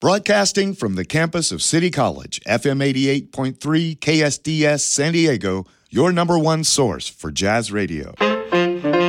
Broadcasting from the campus of City College, FM 88.3 KSDS San Diego, your number one source for jazz radio.